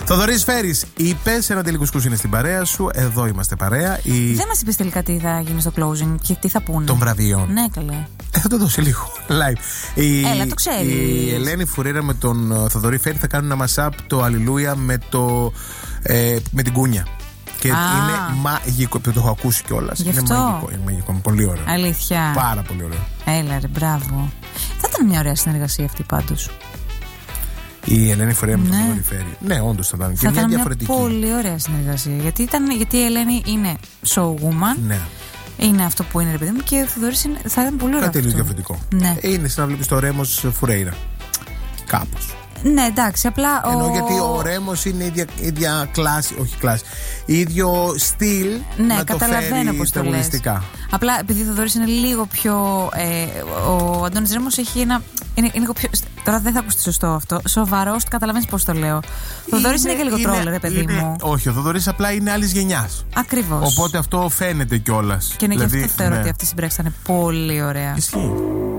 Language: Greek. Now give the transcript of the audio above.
Θοδωρής Φέρης, είπες ένα τελικό σκούς είναι στην παρέα σου. Εδώ είμαστε παρέα. Δεν μας είπες τελικά τι θα γίνει στο closing και τι θα πούνε. Των βραβείων. Ναι, καλέ. Θα το δώσει λίγο live. Έλα, το ξέρεις. Η Ελένη Φουρέιρα με τον Θοδωρή Φέρη θα κάνουν ένα mashup το Αλληλούια με την Κούνια. Και είναι μαγικό. Το έχω ακούσει κιόλας. Είναι μαγικό. Είναι μαγικό. Είναι πολύ ωραίο. Αλήθεια. Πάρα πολύ ωραίο. Έλα, ρε, μπράβο. Θα ήταν μια ωραία συνεργασία αυτή πάντως. Η Ελένη Φουρέιρα με τον Θοδωρή Φέρη. Ναι, όντως θα ήταν. Και μια διαφορετική. Πολύ ωραία συνεργασία. Γιατί η Ελένη είναι showwoman. Ναι. Είναι αυτό που είναι, ρε παιδί μου, και ο Θοδωρής θα ήταν πολύ ωραίο. Κάτι τελείως διαφορετικό. Ναι. Είναι σαν να βλέπεις το Ρέμος Φουρέιρα. Κάπως. Ναι, εντάξει, απλά. Ενώ γιατί ο Ρέμος είναι ίδια κλάση, όχι κλάση, ίδιο στυλ. Ναι, να καταλαβαίνω πώς το λες. Απλά επειδή ο Θοδωρής είναι λίγο πιο. Ο Αντώνης Ρέμος έχει ένα. Είναι λίγο πιο. Τώρα δεν θα ακουστεί σωστό αυτό. Σοβαρός, καταλαβαίνεις πώς το λέω. Ο Θοδωρής είναι και λίγο τρόλ, ρε παιδί μου. Όχι, ο Θοδωρής απλά είναι άλλης γενιάς. Ακριβώς. Οπότε αυτό φαίνεται κιόλας. Και είναι γι' αυτό θεωρώ ότι αυτή η συμπράξη θα είναι πολύ ωραία. Ισχύει.